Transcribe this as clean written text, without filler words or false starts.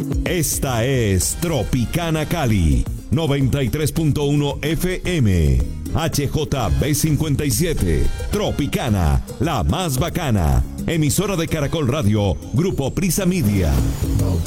Esta es Tropicana Cali, 93.1 FM, HJB57, Tropicana, la más bacana, emisora de Caracol Radio, Grupo Prisa Media.